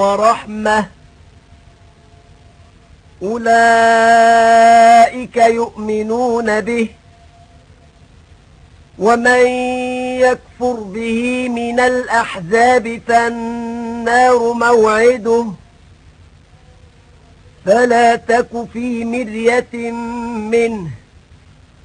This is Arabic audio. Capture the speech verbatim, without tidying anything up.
ورحمة أولئك يؤمنون به ومن يكفر به من الأحزاب فالنار موعده فلا تك في مرية منه